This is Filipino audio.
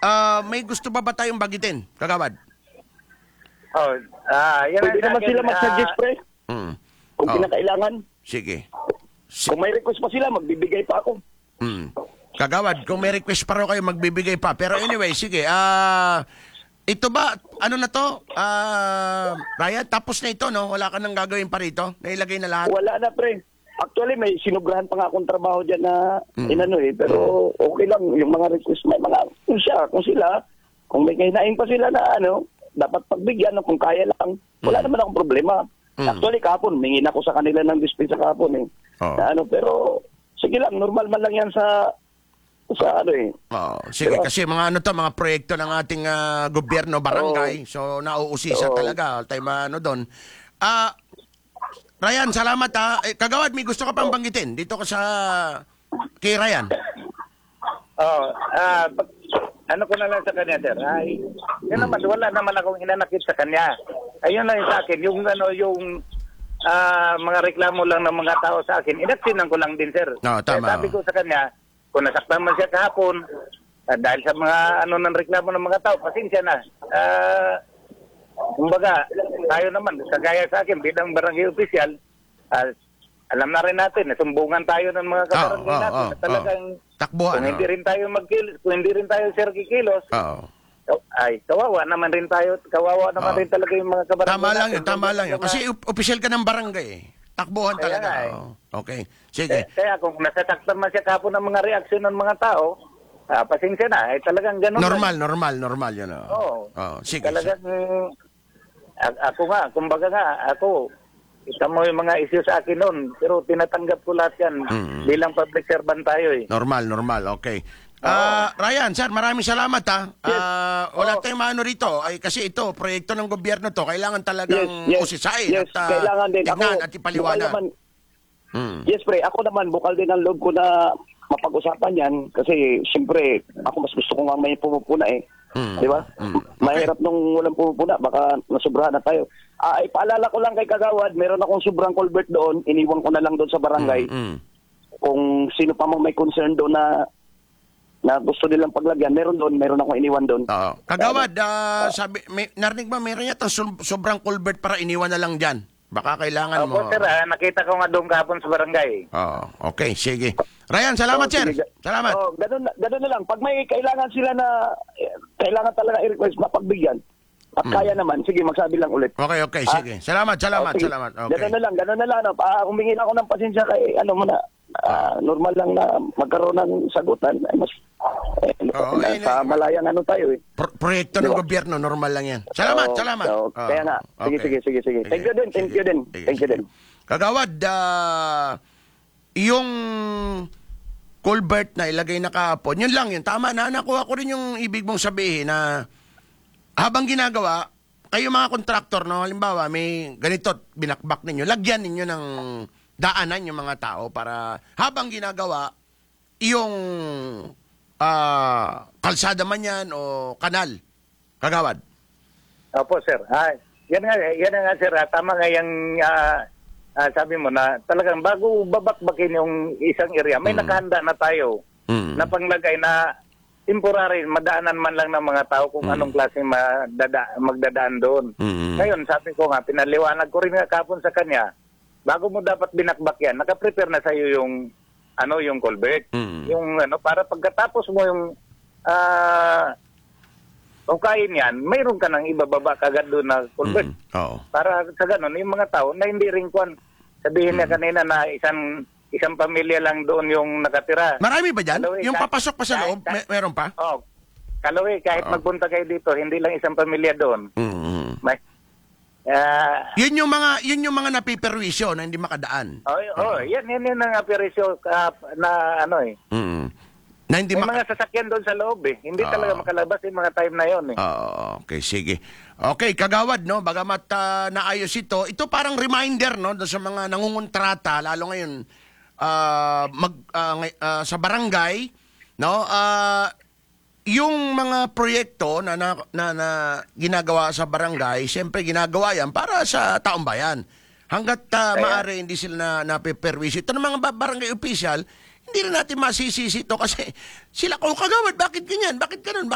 may gusto ba tayong bagitin, Kagawad? Oh, yan Pwede ang naman akin, sila mag-suggest, pre. Mm. Kung Oh, kinakailangan. sige. Kung may request pa sila, magbibigay pa ako. Mm. Kagawad, kung may request pa raw kayo, magbibigay pa. Pero anyway, sige. Ito ba, ano na to? Ryan, tapos na ito, no? Wala ka nang gagawin pa rito? Nailagay na lahat? Wala na, pre. Actually, may sinubrahan pa nga akong trabaho dyan na inano eh. Pero okay lang, yung mga request, may mga, kung sila, kung may kahinain pa sila na ano, dapat pagbigyan, no, kung kaya lang. Wala naman akong problema. Actually, kahapon, mingin ako sa kanila ng dispensa kahapon eh. Oo. Na, ano, pero, sige lang, normal man lang yan sa ano eh. Oh, sige, kasi mga ano to, mga proyekto ng ating gobyerno, barangay. So, nauusisa talaga. All time ano doon. Ryan, salamat ha. Kagawad, may gusto ka pang banggitin. Dito ka sa kay Ryan. Ano ko na lang sa kanya, sir. Ay, yan naman, wala naman akong inanakit sa kanya. Ayun lang yung sa akin, yung mga reklamo lang ng mga tao sa akin, inaksinan ko lang din, sir. No, tama. Sabi ko sa kanya, kung nasaktan man siya kahapon, dahil sa mga ng reklamo ng mga tao, pasensya na. Kumbaga, tayo naman, kagaya sa akin, bilang barangay official, alam na rin natin, nasumbungan tayo ng mga kabarangay natin na talagang takbuhan. Kung hindi rin tayo kung hindi rin tayo sir kikilos, ay kawawa naman rin rin talaga yung mga kabarangay. Tama lang yun. Kasi official ka ng barangay eh. Takbuhan talaga. Okay. Sige. Kaya kung nasasaktan man siya kahapon ng mga reaksyon ng mga tao, pasensya na, ay talagang ganun. Normal yun. Oo. Sige. Talagang ako nga, kumbaga nga, kita mo yung mga issues sa akin noon, pero tinatanggap ko lahat yan bilang public servant tayo eh. Normal. Okay. Ryan, sir, maraming salamat ha. Wala tayong maano rito. Ay, kasi ito, proyekto ng gobyerno to, kailangan talagang usisain at kailangan din. tignan at ipaliwanag. Yes, pre. Ako naman, bukal din ang loob ko na mapag-usapan yan. Kasi, siyempre, ako mas gusto ko nga may pumupuna eh. Di ba? Mahirap nung walang pumupuna. Baka nasubrahan na tayo. Ipaalala ko lang kay Kagawad, meron akong sobrang culvert doon. Iniwan ko na lang doon sa barangay. Kung sino pa mang may concern doon na gusto nilang paglagyan, meron akong iniwan doon. Kagawad, narinig ba, meron yata sobrang culvert para iniwan na lang dyan? Baka kailangan mo. Opo, sir, nakita ko nga doon kahapon sa barangay. Okay, sige. Ryan, salamat, sir. Salamat. Ganun na lang. Pag may kailangan sila na, kailangan talaga i-request mapagbigyan, at kaya naman, sige, magsabi lang ulit. Okay, sige. Salamat. Okay. Ganun na lang. Humingi na ako ng pasensya kay, normal lang na magkaroon ng sagutan. Ay, mas, sa malayang tayo eh. Proyekto ng gobyerno, normal lang yan. Salamat. Kaya nga. Sige. Thank you din. Kagawad, yung culvert na ilagay na kahapon, yun lang yun. Tama na, nakuha ko rin yung ibig mong sabihin na habang ginagawa, kayo mga kontraktor, no, halimbawa, may ganito, binakbak ninyo, lagyan ninyo ng daanan yung mga tao para habang ginagawa, yung kalsada man yan o kanal. Kagawad. Opo, sir. Yan nga, sir. Tama nga yung sabi mo na talagang bago babakbakin yung isang area, may nakahanda na tayo na panglagay na temporary, madaanan man lang ng mga tao kung anong klase magdadaan doon. Ngayon, sabi ko nga, pinaliwanag ko rin nga kapon sa kanya, bago mo dapat binakbak yan, nakaprepare na sa'yo yung yung culvert. Yung para pagkatapos mo yung ukayin yan, mayroon ka nang ibababa kagad doon na culvert. Para sa ganun, yung mga tao na hindi rin sabihin niya kanina na isang pamilya lang doon yung nakatira. Marami ba dyan? Kalawi, yung papasok pa sa loob, meron pa? Kalawi, kahit magpunta kayo dito, hindi lang isang pamilya doon. May, yun yung mga napiperwisyo na hindi makadaan. Yan ang aperisyo na Na hindi may mga sasakyan doon sa loob eh. Hindi talaga makalabas yung mga time na yon eh. Okay, sige. Okay, Kagawad, no, bagamat naayos ito parang reminder, no, doon sa mga nangungontrata, lalo ngayon sa barangay, no, yung mga proyekto na ginagawa sa barangay, siyempre ginagawa yan para sa taong bayan. Hanggat maaari hindi sila napiperwisyo. Ito ng mga barangay official, hindi rin natin masisisi ito kasi sila, Kagawad, bakit ganyan? Bakit ganun?